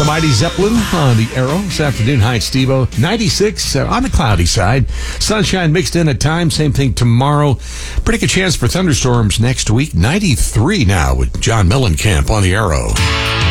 Mighty Zeppelin on the Arrow this afternoon. Hi, it's Steve-O. 96 on the cloudy side. Sunshine mixed in at times. Same thing tomorrow. Pretty good chance for thunderstorms next week. 93 now with John Mellencamp on the Arrow.